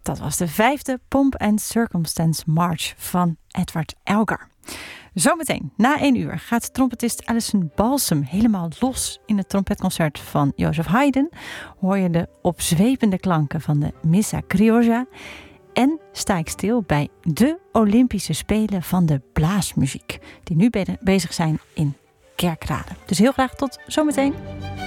dat was de 5e Pomp and Circumstance March van Edward Elgar. Zometeen, na 1 uur, gaat trompetist Alison Balsam helemaal los in het trompetconcert van Joseph Haydn. Hoor je de opzwepende klanken van de Missa Criolla. En sta ik stil bij de Olympische Spelen van de blaasmuziek, die nu bezig zijn in Kerkrade. Dus heel graag tot zometeen.